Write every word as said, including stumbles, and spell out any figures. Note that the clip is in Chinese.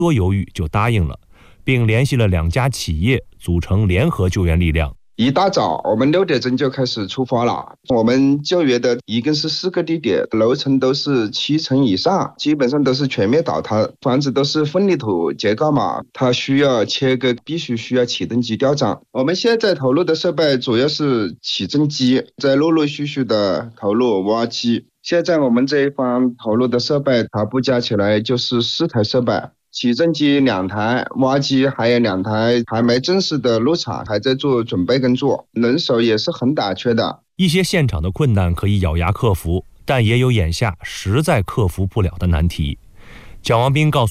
多犹豫就答应了，并联系了两家企业组成联合救援力量。 一大早，我们六点钟就开始出发了。我们救援的一共是四个地点，楼层都是七层以上，基本上都是全面倒塌，房子都是混凝土结构嘛，它需要切割，必须需要起重机吊涨。我们现在投入的设备主要是起重机，在陆陆续续的投入挖机。现在我们这一方投入的设备，它不加起来就是四台设备。起重机两台，挖机还有两台，还没正式的入场，还在做准备工作，人手也是很短缺的。 一些现场的困难可以咬牙克服，但也有眼下实在克服不了的难题。蒋王斌告诉